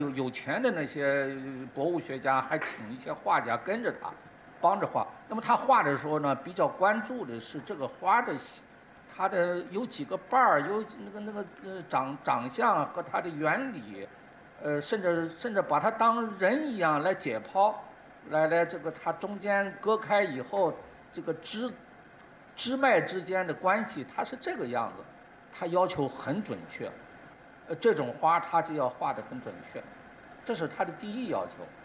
有钱的那些博物学家还请一些画家跟着他，帮着画。那么他画的时候呢，比较关注的是这个花的，它的有几个瓣儿，有长相和它的原理，甚至把它当人一样来解剖，来这个它中间割开以后，这个枝脉之间的关系，它是这个样子，它要求很准确。这种花它就要画得很准确，这是它的第一要求。